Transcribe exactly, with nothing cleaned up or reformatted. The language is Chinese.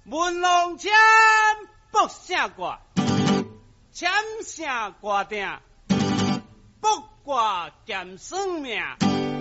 文龙签卜啥卦？签啥卦定？卜卦兼算命。